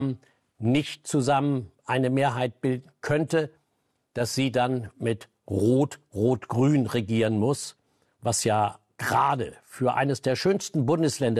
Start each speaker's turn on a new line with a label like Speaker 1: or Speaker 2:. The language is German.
Speaker 1: nicht zusammen eine Mehrheit bilden könnte, dass sie dann mit Rot-Rot-Grün regieren muss, was ja gerade für eines der schönsten Bundesländer